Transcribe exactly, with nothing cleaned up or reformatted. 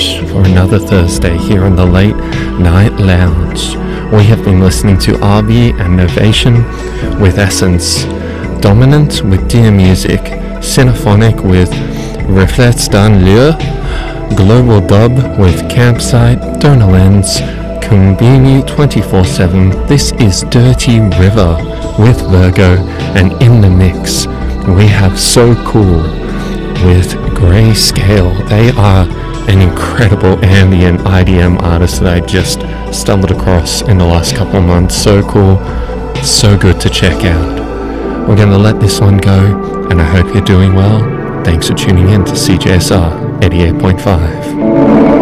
much for another Thursday here on the Late Night Lounge. We have been listening to R B and Novation with Essence, Dominant with Dear Music, Cinephonic with Reflets dans lieu, Global Dub with Campsite, Donor Lens, Kumbini twenty-four seven. This is Dirty River with Virgo, and in the mix we have So Cool with Grayscale. They are an incredible ambient I D M artist that I just stumbled across in the last couple of months. So cool, so good to check out. We're going to let this one go, and I hope you're doing well. Thanks for tuning in to C J S R eighty-eight point five.